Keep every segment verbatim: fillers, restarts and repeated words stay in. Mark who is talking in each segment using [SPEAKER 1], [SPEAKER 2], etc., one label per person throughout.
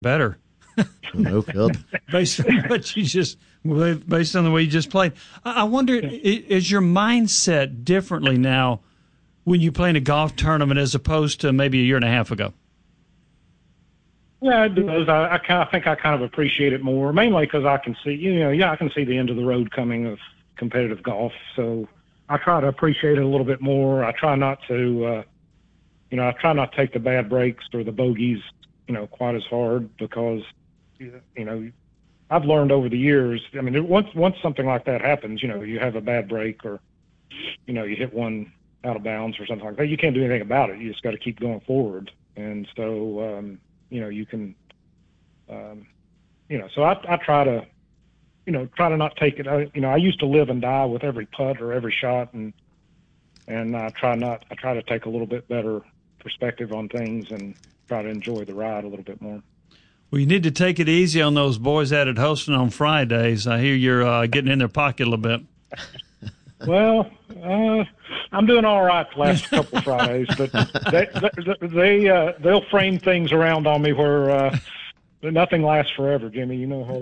[SPEAKER 1] better.
[SPEAKER 2] No kidding.
[SPEAKER 1] Based on what you just, based on the way you just played. I wonder, is your mindset differently now when you play in a golf tournament as opposed to maybe a year and a half ago?
[SPEAKER 3] Yeah, it does. I, I kind of think I kind of appreciate it more, mainly because I can see, you know, yeah, I can see the end of the road coming of competitive golf. So I try to appreciate it a little bit more. I try not to, uh, you know, I try not to take the bad breaks or the bogeys, you know, quite as hard because, you know, I've learned over the years. I mean, once once something like that happens, you know, you have a bad break or, you know, you hit one out of bounds or something like that. You can't do anything about it. You just got to keep going forward. And so, um, you know, you can, um, you know, so I, I try to, you know, try to not take it. I, you know, I used to live and die with every putt or every shot, and and I try not. I try to take a little bit better perspective on things and try to enjoy the ride a little bit more.
[SPEAKER 1] Well, you need to take it easy on those boys out at Hostin on Fridays. I hear you're uh, getting in their pocket a little bit.
[SPEAKER 3] Well, uh, I'm doing all right the last couple of Fridays, but they they, they uh, they'll frame things around on me where uh, nothing lasts forever, Jimmy. You know how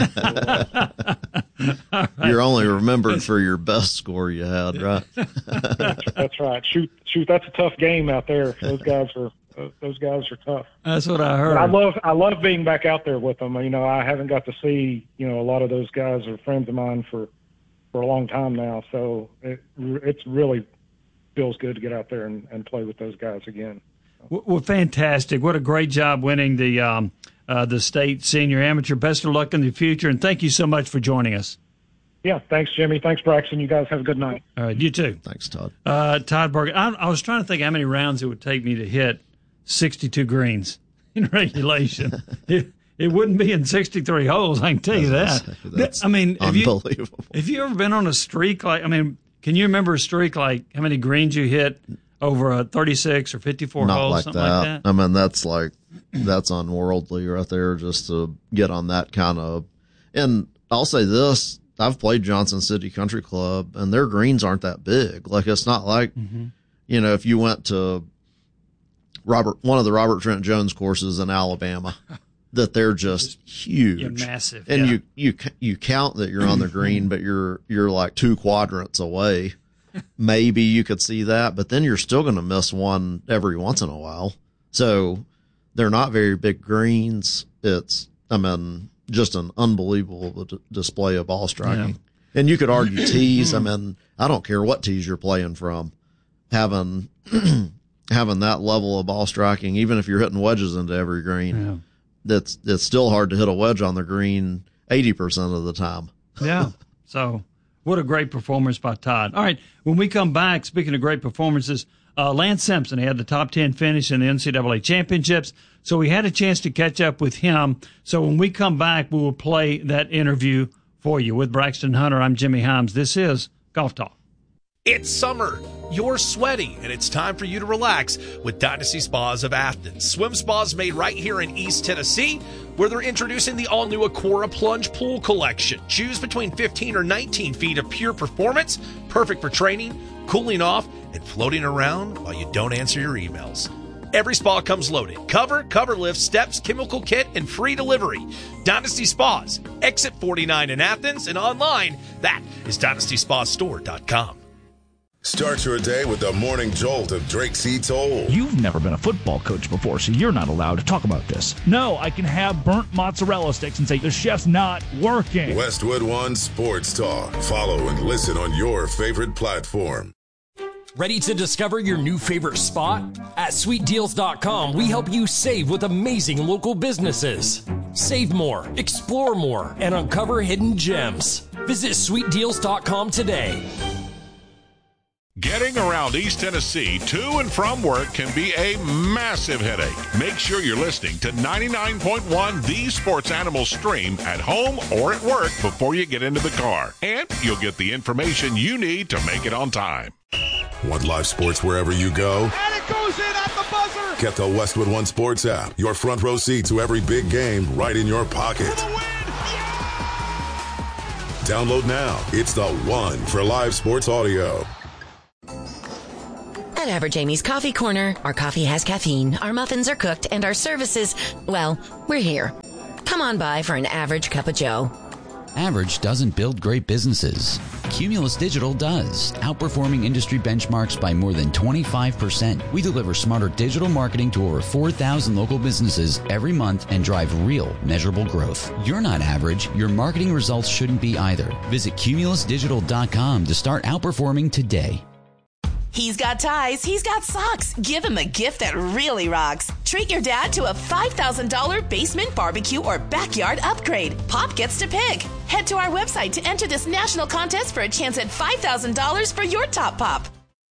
[SPEAKER 3] that is. So, uh,
[SPEAKER 2] You're only remembered for your best score you had, right?
[SPEAKER 3] that's, that's right. Shoot, shoot. That's a tough game out there. Those guys are uh, those guys are tough.
[SPEAKER 1] That's what I heard.
[SPEAKER 3] But I love I love being back out there with them. You know, I haven't got to see you know a lot of those guys are friends of mine for. for a long time now, so it it's really feels good to get out there and, and play with those guys again.
[SPEAKER 1] Well, fantastic. What a great job winning the um, uh, the state senior amateur. Best of luck in the future, and thank you so much for joining us.
[SPEAKER 3] Yeah, thanks, Jimmy. Thanks, Braxton. You guys have a good night.
[SPEAKER 1] All right, you too.
[SPEAKER 2] Thanks, Todd.
[SPEAKER 1] Uh, Todd Berger. I, I was trying to think how many rounds it would take me to hit sixty-two greens in regulation. it, It wouldn't be in sixty-three holes, I can tell you that.
[SPEAKER 2] That's
[SPEAKER 1] I mean, have you,
[SPEAKER 2] unbelievable.
[SPEAKER 1] have you ever been on a streak like, I mean, can you remember a streak like how many greens you hit over a thirty-six or fifty-four
[SPEAKER 2] Not
[SPEAKER 1] holes,
[SPEAKER 2] like
[SPEAKER 1] something
[SPEAKER 2] that.
[SPEAKER 1] like that?
[SPEAKER 2] I mean, that's like, that's unworldly right there just to get on that kind of, and I'll say this, I've played Johnson City Country Club and their greens aren't that big. Like, it's not like, mm-hmm. you know, if you went to Robert, one of the Robert Trent Jones courses in Alabama, that they're just huge,
[SPEAKER 1] yeah, massive,
[SPEAKER 2] and
[SPEAKER 1] yeah.
[SPEAKER 2] you you you count that you're on the green, but you're you're like two quadrants away. Maybe you could see that, but then you're still going to miss one every once in a while. So they're not very big greens. It's I mean just an unbelievable d- display of ball striking. Yeah. And you could argue tees. I mean I don't care what tees you're playing from, having having that level of ball striking, even if you're hitting wedges into every green.
[SPEAKER 1] Yeah.
[SPEAKER 2] That's it's still hard to hit a wedge on the green eighty percent of the time.
[SPEAKER 1] Yeah. So what a great performance by Todd. All right. When we come back, speaking of great performances, uh, Lance Simpson, he had the top ten finish in the N C double A championships. So we had a chance to catch up with him. So when we come back, we will play that interview for you. With Braxton Hunter, I'm Jimmy Himes. This is Golf Talk.
[SPEAKER 4] It's summer. You're sweaty, and it's time for you to relax with Dynasty Spas of Athens. Swim spas made right here in East Tennessee, where they're introducing the all-new Aquara Plunge Pool Collection. Choose between fifteen or nineteen feet of pure performance, perfect for training, cooling off, and floating around while you don't answer your emails. Every spa comes loaded. Cover, cover lift, steps, chemical kit, and free delivery. Dynasty Spas, Exit forty-nine in Athens, and online, that is dynasty spa store dot com.
[SPEAKER 5] Start your day with the morning jolt of Drake C. Toll.
[SPEAKER 6] You've never been a football coach before, so you're not allowed to talk about this. No, I can have burnt mozzarella sticks and say the chef's not working.
[SPEAKER 5] Westwood One Sports Talk. Follow and listen on your favorite platform.
[SPEAKER 7] Ready to discover your new favorite spot? At sweet deals dot com, we help you save with amazing local businesses. Save more, explore more, and uncover hidden gems. Visit sweet deals dot com today.
[SPEAKER 8] Getting around East Tennessee to and from work can be a massive headache. Make sure you're listening to ninety-nine point one The Sports Animal Stream at home or at work before you get into the car. And you'll get the information you need to make it on time.
[SPEAKER 5] Want live sports wherever you go?
[SPEAKER 9] And it goes in at the buzzer!
[SPEAKER 5] Get the Westwood One Sports app. Your front row seat to every big game right in your pocket.
[SPEAKER 9] For the win! Yeah!
[SPEAKER 5] Download now. It's the one for live sports audio.
[SPEAKER 10] At Average Amy's Coffee Corner, our coffee has caffeine, our muffins are cooked, and our services, well, we're here. Come on by for an average cup of joe.
[SPEAKER 11] Average doesn't build great businesses. Cumulus Digital does, outperforming industry benchmarks by more than twenty-five percent. We deliver smarter digital marketing to over four thousand local businesses every month and drive real, measurable growth. You're not average. Your marketing results shouldn't be either. Visit cumulus digital dot com to start outperforming today.
[SPEAKER 12] He's got ties, he's got socks. Give him a gift that really rocks. Treat your dad to a five thousand dollars basement barbecue or backyard upgrade. Pop gets to pick. Head to our website to enter this national contest for a chance at five thousand dollars for your top pop.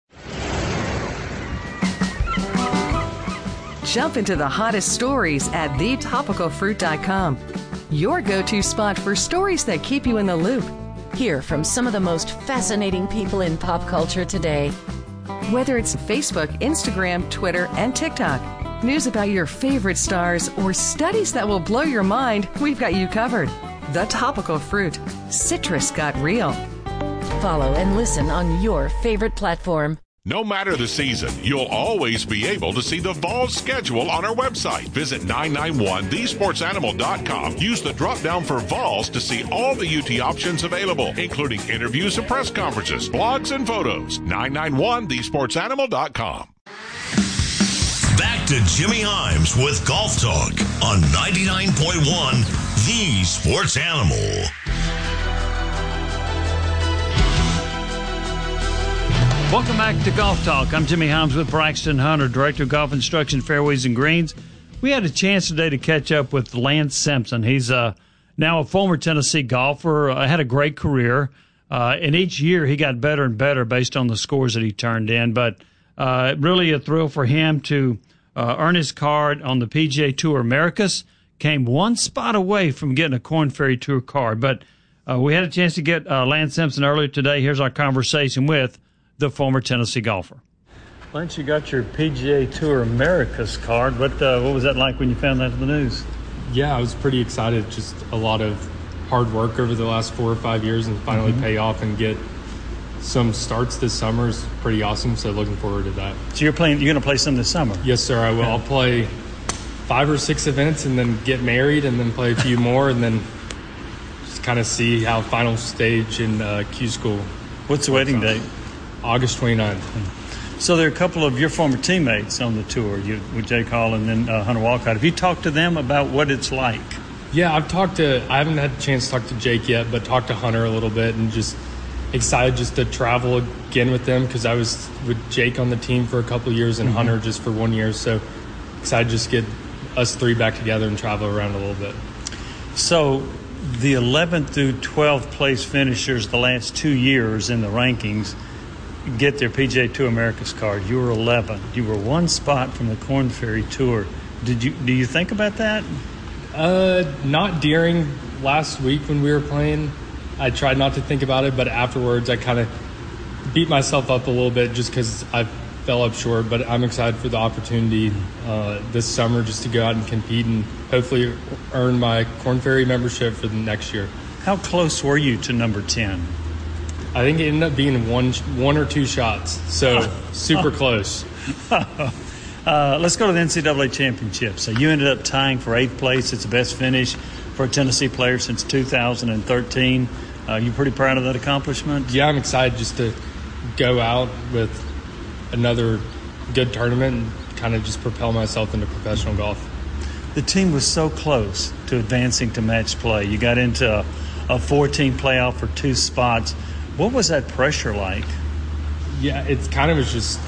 [SPEAKER 13] Jump into the hottest stories at the topical fruit dot com. Your go-to spot for stories that keep you in the loop.
[SPEAKER 10] Hear from some of the most fascinating people in pop culture today.
[SPEAKER 13] Whether it's Facebook, Instagram, Twitter, and TikTok, news about your favorite stars, or studies that will blow your mind, we've got you covered. The Topical Fruit. Citrus got real.
[SPEAKER 10] Follow and listen on your favorite platform.
[SPEAKER 8] No matter the season, you'll always be able to see the Vols schedule on our website. Visit nine nine one the sports animal dot com. Use the drop-down for Vols to see all the U T options available, including interviews and press conferences, blogs, and photos. nine nine one the sports animal dot com.
[SPEAKER 14] Back to Jimmy Himes with Golf Talk on ninety-nine point one The Sports Animal.
[SPEAKER 1] Welcome back to Golf Talk. I'm Jimmy Himes with Braxton Hunter, Director of Golf Instruction, Fairways and Greens. We had a chance today to catch up with Lance Simpson. He's uh, now a former Tennessee golfer, uh, had a great career, uh, and each year he got better and better based on the scores that he turned in. But uh, really a thrill for him to uh, earn his card on the P G A Tour Americas. Came one spot away from getting a Korn Ferry Tour card. But uh, we had a chance to get uh, Lance Simpson earlier today. Here's our conversation with the former Tennessee golfer. Lance, you got your P G A Tour Americas card. What uh, what was that like when you found that in the news?
[SPEAKER 15] Yeah, I was pretty excited. Just a lot of hard work over the last four or five years and finally mm-hmm. pay off and get some starts this summer is pretty awesome. So looking forward to that.
[SPEAKER 1] So you're playing. You're going to play some this summer?
[SPEAKER 15] Yes, sir. I will. Yeah. I'll play five or six events and then get married and then play a few more and then just kind of see how final stage in uh, Q School.
[SPEAKER 1] What's the wedding date?
[SPEAKER 15] August twenty-ninth.
[SPEAKER 1] So there are a couple of your former teammates on the tour, you, with Jake Hall and then uh, Hunter Walcott. Have you talked to them about what it's like?
[SPEAKER 15] Yeah, I've talked to – I haven't had a chance to talk to Jake yet, but talked to Hunter a little bit and just excited just to travel again with them because I was with Jake on the team for a couple of years and mm-hmm. Hunter just for one year. So excited to just get us three back together and travel around a little bit.
[SPEAKER 1] So the eleventh through twelfth place finishers the last two years in the rankings – get their P G A Tour Americas card. You were eleven. You were one spot from the Korn Ferry Tour. Did you do you think about that?
[SPEAKER 15] Uh, not during last week when we were playing. I tried not to think about it, but afterwards I kind of beat myself up a little bit just because I fell up short. But I'm excited for the opportunity uh, this summer just to go out and compete and hopefully earn my Korn Ferry membership for the next year.
[SPEAKER 1] How close were you to number ten?
[SPEAKER 15] I think it ended up being one one or two shots, so super close.
[SPEAKER 1] uh, let's go to the N C double A Championship. So you ended up tying for eighth place. It's the best finish for a Tennessee player since two thousand thirteen. Uh, you pretty proud of that accomplishment?
[SPEAKER 15] Yeah, I'm excited just to go out with another good tournament and kind of just propel myself into professional golf.
[SPEAKER 1] The team was so close to advancing to match play. You got into a, a four-team playoff for two spots. What was that pressure like?
[SPEAKER 15] Yeah, it kind of was just,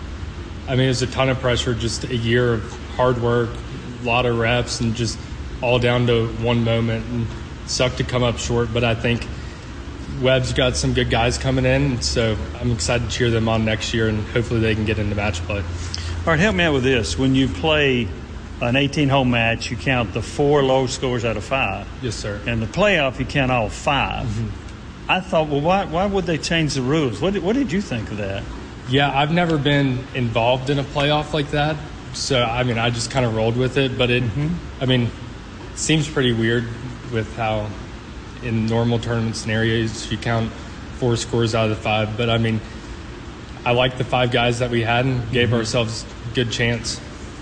[SPEAKER 15] I mean, it was a ton of pressure, just a year of hard work, a lot of reps, and just all down to one moment. And it sucked to come up short, but I think Webb's got some good guys coming in, so I'm excited to cheer them on next year, and hopefully they can get into match play.
[SPEAKER 1] All right, help me out with this. When you play an eighteen-hole match, you count the four low scores out of five.
[SPEAKER 15] Yes, sir.
[SPEAKER 1] And the playoff, you count all five. Mm-hmm. I thought, well, why why would they change the rules? What did, what did you think of that?
[SPEAKER 15] Yeah, I've never been involved in a playoff like that. So, I mean, I just kind of rolled with it. But it, mm-hmm. I mean, it seems pretty weird with how in normal tournament scenarios you count four scores out of the five. But, I mean, I liked the five guys that we had and gave ourselves a good chance.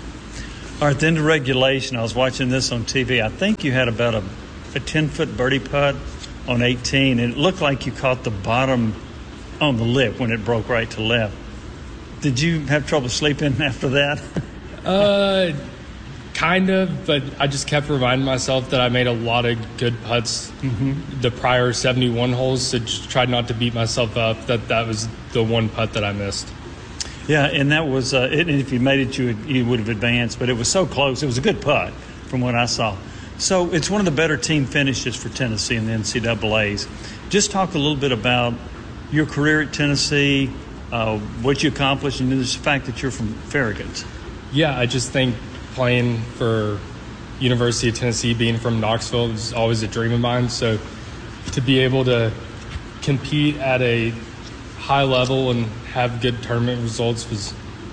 [SPEAKER 1] All right, then to regulation. I was watching this on T V. I think you had about a, a ten-foot birdie putt on eighteen, and it looked like you caught the bottom on the lip when it broke right to left. Did you have trouble sleeping after that?
[SPEAKER 15] uh, kind of, but I just kept reminding myself that I made a lot of good putts mm-hmm. the prior seventy-one holes, so just tried not to beat myself up that that was the one putt that I missed. Yeah, and that was, uh, it, if you made it, you would, you would have advanced, but it was so close. It was a good putt from what I saw. So it's one of the better team finishes for Tennessee in the N C double A's. Just talk a little bit about your career at Tennessee, uh, what you accomplished, and the fact that you're from Farragut. Yeah, I just think playing for University of Tennessee, being from Knoxville, is always a dream of mine. So to be able to compete at a high level and have good tournament results was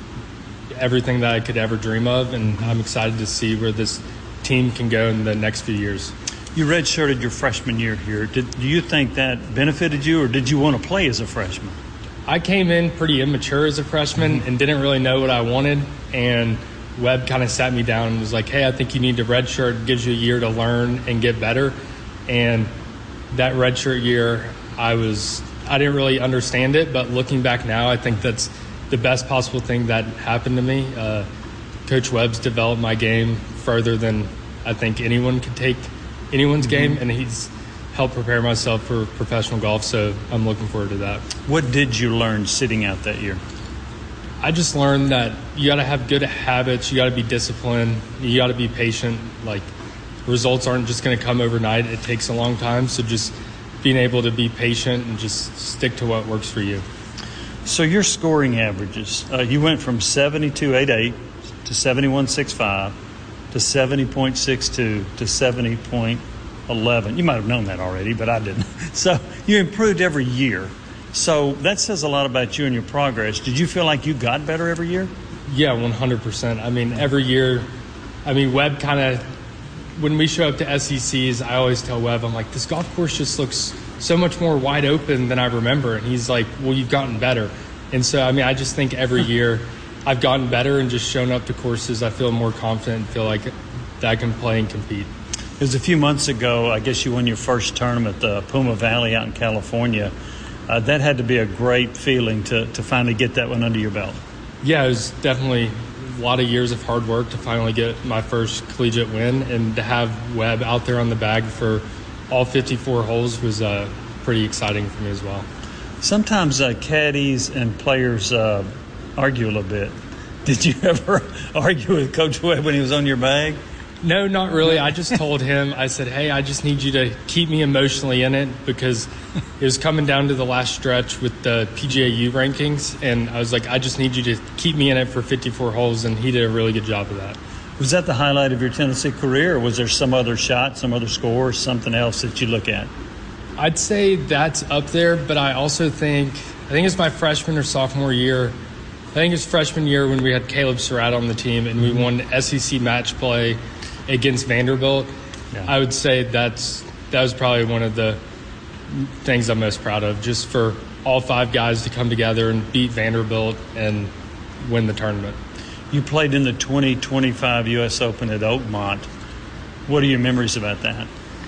[SPEAKER 15] everything that I could ever dream of, and I'm excited to see where this team can go in the next few years. You redshirted your freshman year here. Did, do you think that benefited you, or did you want to play as a freshman? I came in pretty immature as a freshman mm-hmm. and didn't really know what I wanted, and Webb kind of sat me down and was like, hey, I think you need to redshirt. It gives you a year to learn and get better. And that redshirt year, I was I didn't really understand it, but looking back now, I think that's the best possible thing that happened to me. Uh, Coach Webb's developed my game further than I think anyone could take anyone's mm-hmm. game, and he's helped prepare myself for professional golf, so I'm looking forward to that. What did you learn sitting out that year? I just learned that you got to have good habits, you got to be disciplined, you got to be patient. Like, results aren't just going to come overnight. It takes a long time, so just being able to be patient and just stick to what works for you. So your scoring averages, uh, you went from seventy-two point eight eight to seventy-one point six five to seventy point six two to seventy point one one. You might have known that already, but I didn't. So you improved every year. So that says a lot about you and your progress. Did you feel like you got better every year? Yeah, one hundred percent. I mean, every year, I mean, Webb kind of, when we show up to S E Cs, I always tell Webb, I'm like, this golf course just looks so much more wide open than I remember. And he's like, well, you've gotten better. And so, I mean, I just think every year I've gotten better and just shown up to courses. I feel more confident and feel like that I can play and compete. It was a few months ago, I guess you won your first tournament, the Puma Valley out in California. Uh, that had to be a great feeling to, to finally get that one under your belt. Yeah, it was definitely a lot of years of hard work to finally get my first collegiate win, and to have Webb out there on the bag for all fifty-four holes was uh, pretty exciting for me as well. Sometimes uh, caddies and players uh, argue a little bit. Did you ever argue with Coach Webb when he was on your bag? No, not really. I just told him, I said, hey, I just need you to keep me emotionally in it, because it was coming down to the last stretch with the P G A U rankings, and I was like, I just need you to keep me in it for fifty-four holes, and he did a really good job of that. Was that the highlight of your Tennessee career, or was there some other shot, some other score, something else that you look at? I'd say that's up there, but I also think, I think it's my freshman or sophomore year. I think it's freshman year when we had Caleb Surratt on the team, and we won S E C match play against Vanderbilt. Yeah. I would say that's that was probably one of the things I'm most proud of, just for all five guys to come together and beat Vanderbilt and win the tournament. You played in the twenty twenty-five U S Open at Oakmont. What are your memories about that?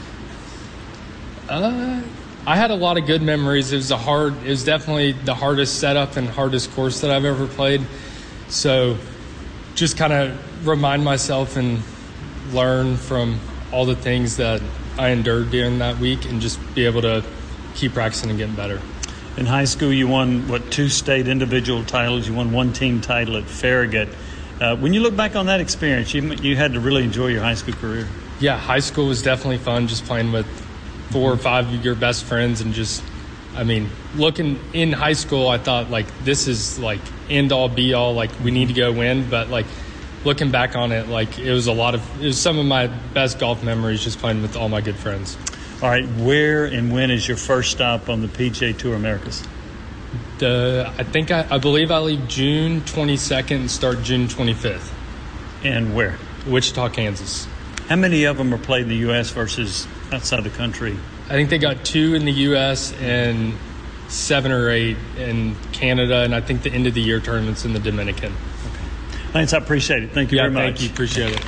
[SPEAKER 15] Uh, I had a lot of good memories. It was a hard, it was definitely the hardest setup and hardest course that I've ever played. So just kind of remind myself and learn from all the things that I endured during that week, and just be able to keep practicing and getting better. In high school, you won, what, two state individual titles. You won one team title at Farragut. Uh, when you look back on that experience, you, you had to really enjoy your high school career. Yeah, high school was definitely fun, just playing with four or five of your best friends, and just, I mean, looking in high school, I thought, like, this is, like, end-all, be-all, like, we need to go win, but, like, looking back on it, like, it was a lot of, it was some of my best golf memories, just playing with all my good friends. All right, where and when is your first stop on the P G A Tour Americas? The, I think, I, I believe I leave June twenty-second and start June twenty-fifth. And where? Wichita, Kansas. How many of them are played in the U S versus outside the country? I think they got two in the U S and seven or eight in Canada, and I think the end of the year tournaments in the Dominican.
[SPEAKER 1] Okay. Lance, I appreciate it. Thank you
[SPEAKER 15] yeah,
[SPEAKER 1] very much.
[SPEAKER 15] Thank you. Appreciate it.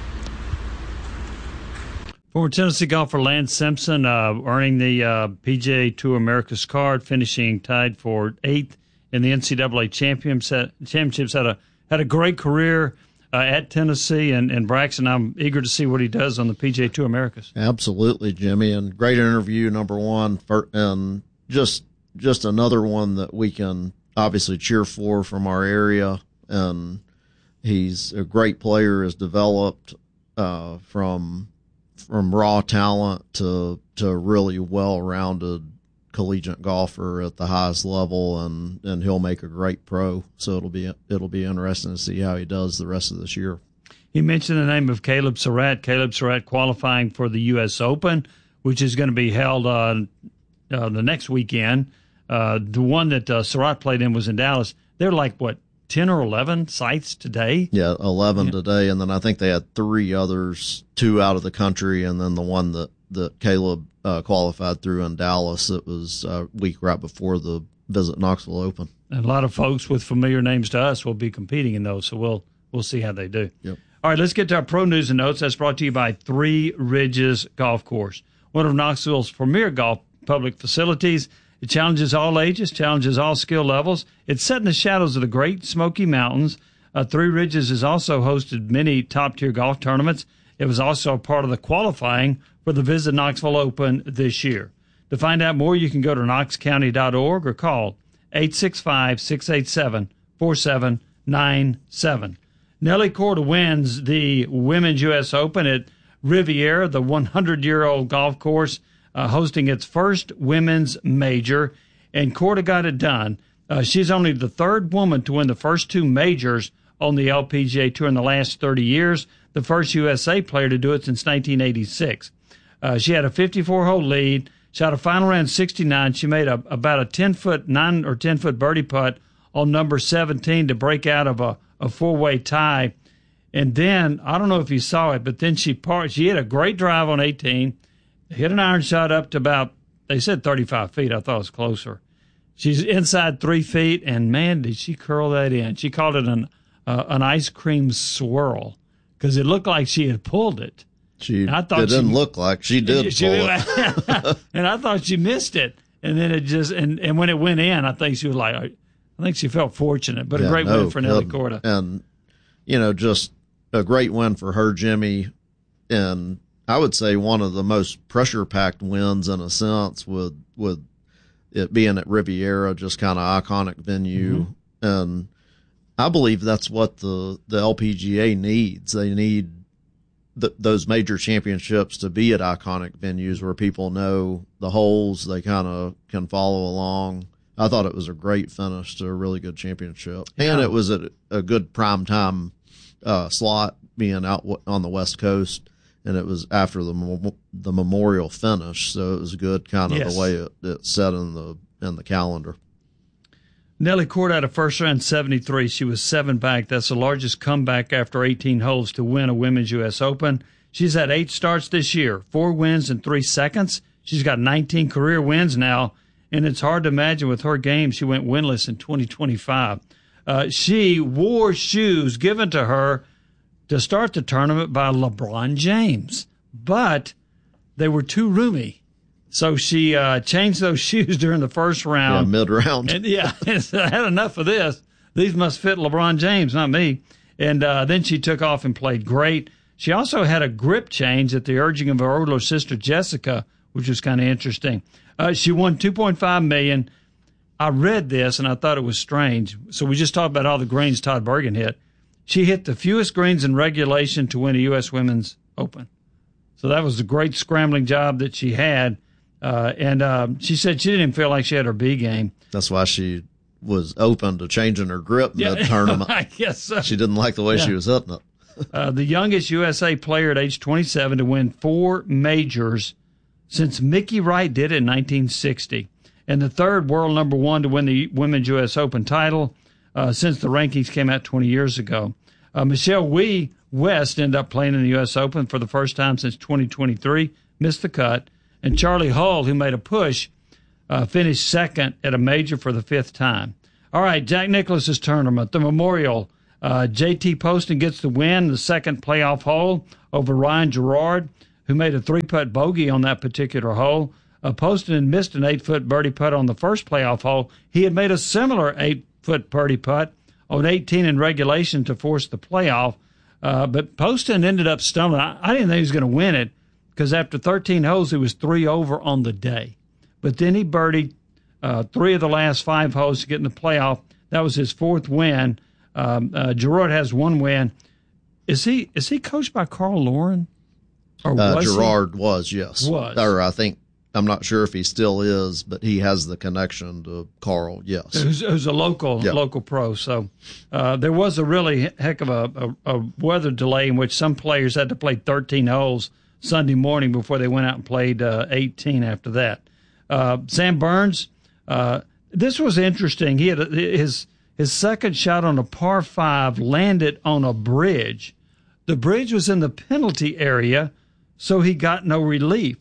[SPEAKER 1] Former Tennessee golfer Lance Simpson uh, earning the uh, P G A Tour America's card, finishing tied for eighth in the N C double A championships. Had a had a great career uh, at Tennessee, and, and Braxton, I'm eager to see what he does on the P G A Tour Americas.
[SPEAKER 2] Absolutely, Jimmy, and great interview, number one, for, and just just another one that we can obviously cheer for from our area. And he's a great player, has developed uh, from from raw talent to to a really well-rounded collegiate golfer at the highest level, and, and he'll make a great pro. So it'll be it'll be interesting to see how he does the rest of this year.
[SPEAKER 1] He mentioned the name of Caleb Surratt. Caleb Surratt qualifying for the U S Open, which is going to be held uh, uh, the next weekend. Uh, the one that uh, Surratt played in was in Dallas. They're like, what, ten or eleven sites today?
[SPEAKER 2] Yeah, eleven
[SPEAKER 1] yeah.
[SPEAKER 2] today, and then I think they had three others, two out of the country, and then the one that, that Caleb uh, qualified through in Dallas. It was a week right before the Visit Knoxville Open.
[SPEAKER 1] And a lot of folks with familiar names to us will be competing in those, so we'll we'll see how they do.
[SPEAKER 2] Yep.
[SPEAKER 1] All right, let's get to our pro news and notes. That's brought to you by Three Ridges Golf Course, one of Knoxville's premier golf public facilities. It challenges all ages, challenges all skill levels. It's set in the shadows of the Great Smoky Mountains. Uh, Three Ridges has also hosted many top-tier golf tournaments. It was also a part of the qualifying for the Visit Knoxville Open this year. To find out more, you can go to knox county dot org or call eight six five, six eight seven, four seven nine seven. Nelly Korda wins the Women's U S Open at Riviera, the hundred-year-old golf course, uh, hosting its first women's major, and Korda got it done. Uh, she's only the third woman to win the first two majors on the L P G A Tour in the last thirty years, the first U S A player to do it since nineteen eighty-six. Uh, she had a fifty-four hole lead, shot a final round sixty-nine. She made a, about a ten-foot, nine or ten-foot birdie putt on number seventeen to break out of a, a four-way tie. And then, I don't know if you saw it, but then she part, she hit a great drive on eighteen, hit an iron shot up to about, they said thirty-five feet. I thought it was closer. She's inside three feet, and, man, did she curl that in. She called it an uh, an ice cream swirl because it looked like she had pulled it.
[SPEAKER 2] She,
[SPEAKER 1] I thought
[SPEAKER 2] it didn't
[SPEAKER 1] she,
[SPEAKER 2] look like she did
[SPEAKER 1] she,
[SPEAKER 2] pull it.
[SPEAKER 1] And I thought she missed it. And then it just, and, and when it went in, I think she was like, I think she felt fortunate, but
[SPEAKER 2] yeah,
[SPEAKER 1] a great
[SPEAKER 2] no,
[SPEAKER 1] win for Nelly
[SPEAKER 2] and,
[SPEAKER 1] Korda.
[SPEAKER 2] And, you know, just a great win for her, Jimmy. And I would say one of the most pressure-packed wins in a sense with, with it being at Riviera, just kind of iconic venue. Mm-hmm. And I believe that's what the, the L P G A needs. They need the, those major championships to be at iconic venues where people know the holes, they kind of can follow along. I thought it was a great finish to a really good championship. Yeah. And it was a, a good prime time uh, slot being out on the West Coast. And it was after the the memorial finish, so it was good kind of yes. the way it, it set in the in the calendar.
[SPEAKER 1] Nelly Korda had a first round seventy-three. She was seven back. That's the largest comeback after eighteen holes to win a Women's U S Open. She's had eight starts this year, four wins in three seconds. She's got nineteen career wins now, and it's hard to imagine with her game she went winless in twenty twenty-five. Uh, she wore shoes given to her to start the tournament by LeBron James, but they were too roomy. So she uh, changed those shoes during the first round.
[SPEAKER 2] Yeah, mid-round.
[SPEAKER 1] And, yeah, and so I had enough of this. These must fit LeBron James, not me. And uh, then she took off and played great. She also had a grip change at the urging of her older sister, Jessica, which was kind of interesting. Uh, she won two point five million dollars. I read this, and I thought it was strange. So we just talked about all the greens Todd Bergen hit. She hit the fewest greens in regulation to win a U S Women's Open. So that was a great scrambling job that she had. Uh, and uh, she said she didn't even feel like she had her B game.
[SPEAKER 2] That's why she was open to changing her grip
[SPEAKER 1] yeah,
[SPEAKER 2] mid-tournament.
[SPEAKER 1] I guess so.
[SPEAKER 2] She didn't like the way yeah. she was hitting it.
[SPEAKER 1] uh, the youngest U S A player at age twenty-seven to win four majors since Mickey Wright did it in nineteen sixty. And the third world number one to win the Women's U S Open title Uh, since the rankings came out twenty years ago. Uh, Michelle Wee West ended up playing in the U S Open for the first time since twenty twenty-three, missed the cut. And Charlie Hull, who made a push uh, finished second at a major for the fifth time. All right, Jack Nicklaus's tournament, the Memorial. Uh, J T Poston gets the win, the second playoff hole over Ryan Gerard, who made a three-putt bogey on that particular hole. Uh, Poston had missed an eight-foot birdie putt on the first playoff hole. He had made a similar eight-foot birdie putt on eighteen in regulation to force the playoff. Uh, but Poston ended up stumbling. I, I didn't think he was going to win it because after thirteen holes, he was three over on the day. But then he birdied uh, three of the last five holes to get in the playoff. That was his fourth win. Um, uh, Gerard has one win. Is he is he coached by Carl Lauren? Or
[SPEAKER 2] uh,
[SPEAKER 1] was
[SPEAKER 2] Gerard
[SPEAKER 1] he?
[SPEAKER 2] was, yes.
[SPEAKER 1] Was.
[SPEAKER 2] Or I think, I'm not sure if he still is, but he has the connection to Carl, yes.
[SPEAKER 1] Who's, who's a local
[SPEAKER 2] yeah.
[SPEAKER 1] local pro. So uh, there was a really heck of a, a, a weather delay in which some players had to play thirteen holes Sunday morning before they went out and played uh, eighteen after that. Uh, Sam Burns, uh, this was interesting. He had a, his his second shot on a par five landed on a bridge. The bridge was in the penalty area, so he got no relief.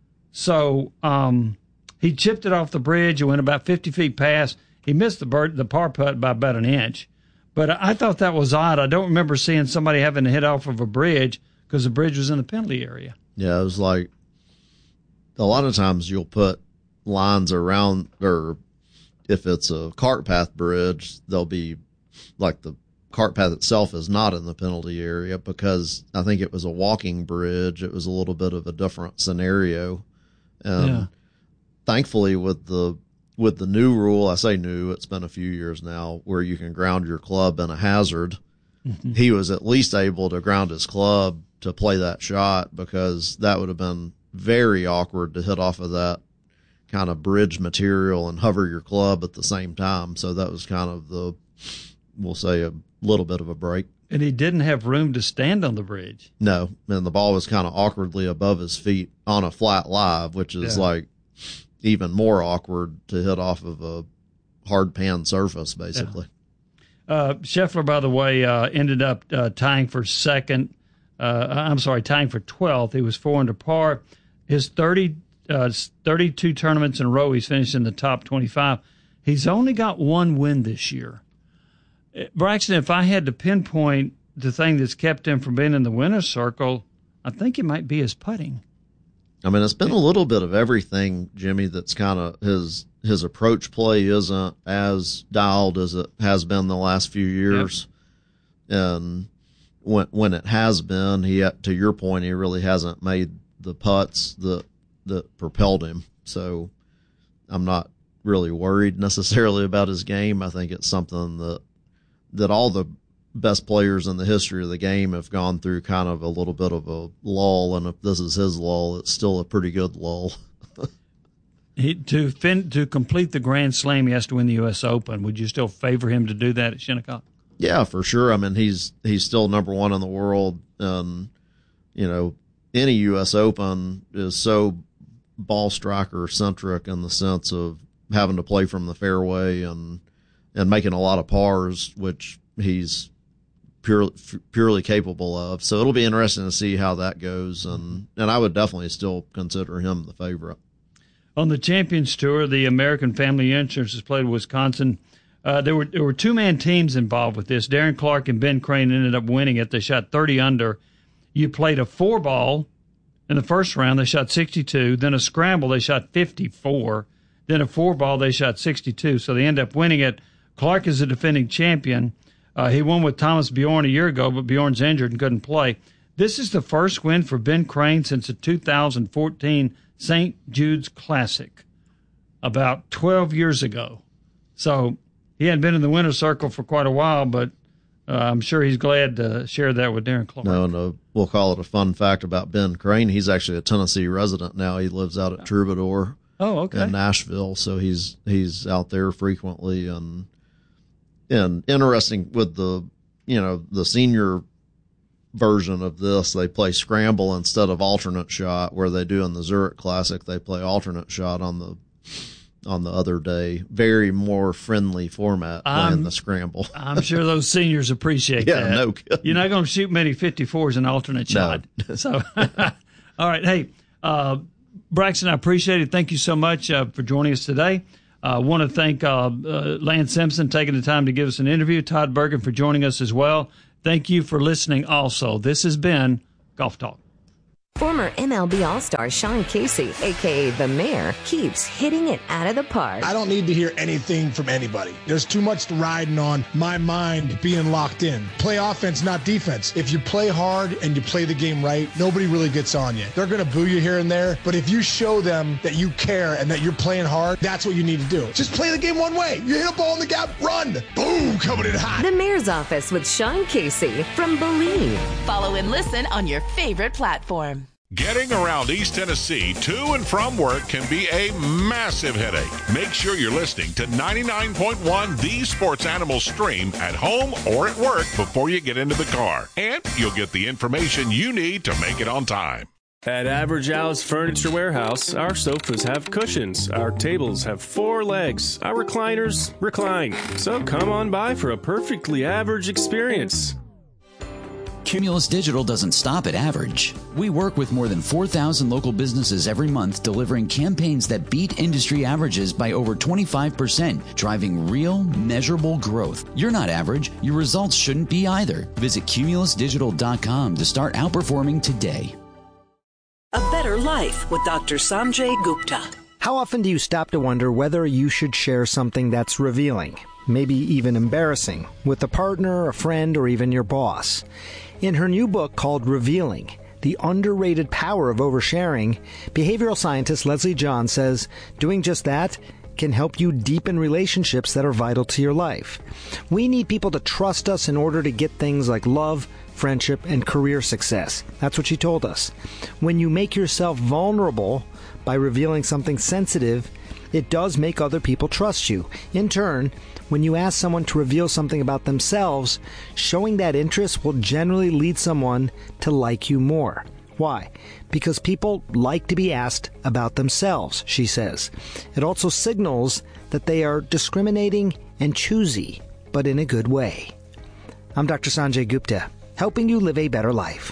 [SPEAKER 1] So um, he chipped it off the bridge. It went about fifty feet past. He missed the bird, the par putt by about an inch. But I thought that was odd. I don't remember seeing somebody having to hit off of a bridge because the bridge was in the penalty area.
[SPEAKER 2] Yeah, it was like a lot of times you'll put lines around, or if it's a cart path bridge, they'll be like the cart path itself is not in the penalty area because I think it was a walking bridge. It was a little bit of a different scenario. And
[SPEAKER 1] yeah.
[SPEAKER 2] thankfully with the, with the new rule, I say new, it's been a few years now, where you can ground your club in a hazard. Mm-hmm. He was at least able to ground his club to play that shot because that would have been very awkward to hit off of that kind of bridge material and hover your club at the same time. So that was kind of the, we'll say a little bit of a break.
[SPEAKER 1] And he didn't have room to stand on the bridge.
[SPEAKER 2] No, and the ball was kind of awkwardly above his feet on a flat live, which is
[SPEAKER 1] yeah.
[SPEAKER 2] like even more awkward to hit off of a hard pan surface, basically.
[SPEAKER 1] Yeah. Uh, Scheffler, by the way, uh, ended up uh, tying for second. Uh, I'm sorry, tying for twelfth. He was four under par. His thirty, uh, thirty-two tournaments in a row, he's finished in the top twenty-five. He's only got one win this year. Braxton, if I had to pinpoint the thing that's kept him from being in the winner's circle, I think it might be his putting.
[SPEAKER 2] I mean, it's been a little bit of everything, Jimmy, that's kind of his his approach play isn't as dialed as it has been the last few years. Yep. And when when it has been, he, to your point, he really hasn't made the putts that, that propelled him. So I'm not really worried necessarily about his game. I think it's something that that all the best players in the history of the game have gone through kind of a little bit of a lull, and if this is his lull, it's still a pretty good lull.
[SPEAKER 1] he, to fin, to complete the Grand Slam, he has to win the U S Open. Would you still favor him to do that at Shinnecock?
[SPEAKER 2] Yeah, for sure. I mean, he's he's still number one in the world, and you know, any U S Open is so ball striker centric in the sense of having to play from the fairway and and making a lot of pars, which he's purely purely capable of. So it'll be interesting to see how that goes, and and I would definitely still consider him the favorite.
[SPEAKER 1] On the Champions Tour, the American Family Insurance has played Wisconsin. Uh, there were there were two man teams involved with this. Darren Clarke and Ben Crane ended up winning it. They shot thirty under. You played a four ball in the first round. They shot sixty-two. Then a scramble. They shot fifty-four. Then a four ball. They shot sixty-two. So they end up winning it. Clarke is a defending champion. Uh, he won with Thomas Bjorn a year ago, but Bjorn's injured and couldn't play. This is the first win for Ben Crane since the two thousand fourteen Saint Jude's Classic about twelve years ago. So he hadn't been in the winner's circle for quite a while, but uh, I'm sure he's glad to share that with Darren Clarke.
[SPEAKER 2] No, no, we'll call it a fun fact about Ben Crane. He's actually a Tennessee resident now. He lives out at Troubadour.
[SPEAKER 1] Oh, okay.
[SPEAKER 2] In Nashville, so he's he's out there frequently, and and interesting with the you know the senior version of this, they play scramble instead of alternate shot, where they do in the Zurich Classic. They play alternate shot on the on the other day. Very more friendly format playing
[SPEAKER 1] I'm,
[SPEAKER 2] the scramble.
[SPEAKER 1] I'm sure those seniors appreciate
[SPEAKER 2] yeah,
[SPEAKER 1] that.
[SPEAKER 2] no kidding.
[SPEAKER 1] You're not going to shoot many fifty-fours in alternate shot.
[SPEAKER 2] No.
[SPEAKER 1] So, all right, hey. Uh, Braxton, I appreciate it. Thank you so much uh, for joining us today. I uh, want to thank uh, uh, Lance Simpson taking the time to give us an interview, Todd Bergen for joining us as well. Thank you for listening also. This has been Golf Talk.
[SPEAKER 16] Former M L B All-Star Sean Casey, a k a. The Mayor, keeps hitting it out of the park.
[SPEAKER 17] I don't need to hear anything from anybody. There's too much riding on my mind being locked in. Play offense, not defense. If you play hard and you play the game right, nobody really gets on you. They're going to boo you here and there, but if you show them that you care and that you're playing hard, that's what you need to do. Just play the game one way. You hit a ball in the gap, run. Boom, coming in hot.
[SPEAKER 16] The Mayor's Office with Sean Casey from Believe.
[SPEAKER 12] Follow and listen on your favorite platform.
[SPEAKER 8] Getting around East Tennessee to and from work can be a massive headache. Make sure you're listening to ninety-nine point one The Sports Animal Stream at home or at work before you get into the car. And you'll get the information you need to make it on time.
[SPEAKER 18] At Average Al's Furniture Warehouse, our sofas have cushions, our tables have four legs, our recliners recline. So come on by for a perfectly average experience.
[SPEAKER 11] Cumulus Digital doesn't stop at average. We work with more than four thousand local businesses every month, delivering campaigns that beat industry averages by over twenty-five percent, driving real, measurable growth. You're not average. Your results shouldn't be either. Visit cumulus digital dot com to start outperforming today.
[SPEAKER 19] A Better Life with Doctor Sanjay Gupta.
[SPEAKER 20] How often do you stop to wonder whether you should share something that's revealing, maybe even embarrassing, with a partner, a friend, or even your boss? In her new book called Revealing, The Underrated Power of Oversharing, behavioral scientist Leslie John says doing just that can help you deepen relationships that are vital to your life. We need people to trust us in order to get things like love, friendship, and career success. That's what she told us. When you make yourself vulnerable by revealing something sensitive, it does make other people trust you. In turn, when you ask someone to reveal something about themselves, showing that interest will generally lead someone to like you more. Why? Because people like to be asked about themselves, she says. It also signals that they are discriminating and choosy, but in a good way. I'm Doctor Sanjay Gupta, helping you live a better life.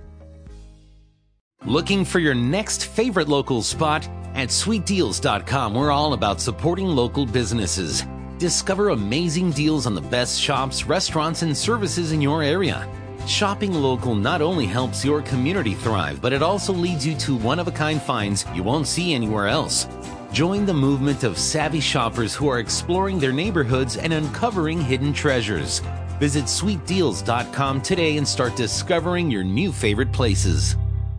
[SPEAKER 21] Looking for your next favorite local spot? At sweet deals dot com, we're all about supporting local businesses. Discover amazing deals on the best shops, restaurants, and services in your area. Shopping local not only helps your community thrive, but it also leads you to one-of-a-kind finds you won't see anywhere else. Join the movement of savvy shoppers who are exploring their neighborhoods and uncovering hidden treasures. Visit sweet deals dot com today and start discovering your new favorite places.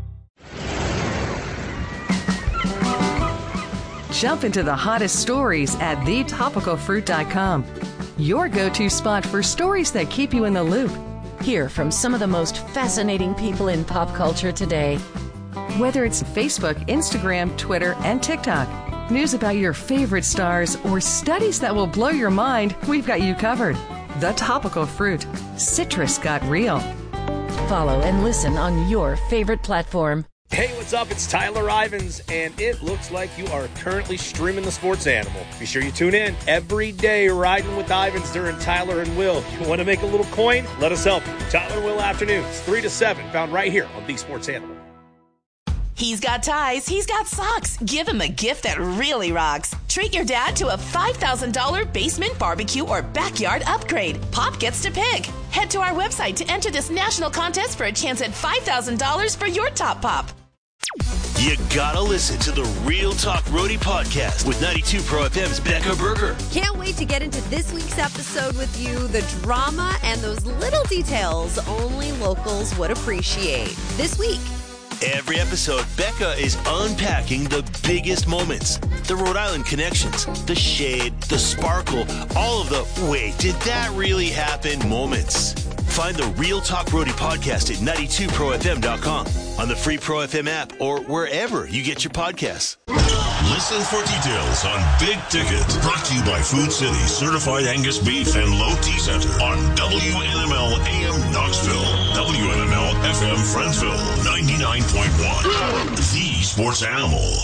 [SPEAKER 13] Jump into the hottest stories at the topical fruit dot com. Your go-to spot for stories that keep you in the loop.
[SPEAKER 10] Hear from some of the most fascinating people in pop culture today.
[SPEAKER 13] Whether it's Facebook, Instagram, Twitter, and TikTok, news about your favorite stars, or studies that will blow your mind, we've got you covered. The Topical Fruit. Citrus got real.
[SPEAKER 10] Follow and listen on your favorite platform.
[SPEAKER 22] Hey, what's up? It's Tyler Ivins, and it looks like you are currently streaming The Sports Animal. Be sure you tune in every day, riding with Ivins during Tyler and Will. You want to make a little coin? Let us help you. Tyler and Will afternoons, three to seven, found right here on The Sports Animal.
[SPEAKER 12] He's got ties, he's got socks. Give him a gift that really rocks. Treat your dad to a five thousand dollars basement barbecue or backyard upgrade. Pop gets to pick. Head to our website to enter this national contest for a chance at five thousand dollars for your top pop.
[SPEAKER 14] You gotta listen to the Real Talk Roadie podcast with ninety-two Pro F M's Becca Berger.
[SPEAKER 23] Can't wait to get into this week's episode with you. The drama and those little details only locals would appreciate. This week,
[SPEAKER 14] every episode, Becca is unpacking the biggest moments, the Rhode Island connections, the shade, the sparkle, all of the wait, did that really happen moments. Find the Real Talk Roadie podcast at ninety-two pro f m dot com, on the free Pro F M app, or wherever you get your podcasts. Listen for details on Big Ticket. Brought to you by Food City Certified Angus Beef and Low T Center on W N M L A M Knoxville, W N M L F M Friendsville, ninety-nine point one. The Sports Animal.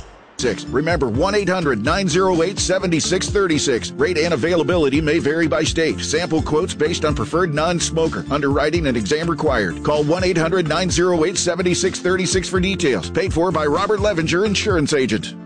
[SPEAKER 3] six. Remember, one eight hundred nine oh eight seven six three six. Rate and availability may vary by state. Sample quotes based on preferred non-smoker. Underwriting and exam required. Call one eight hundred nine oh eight seven six three six for details. Paid for by Robert Levinger, Insurance Agent.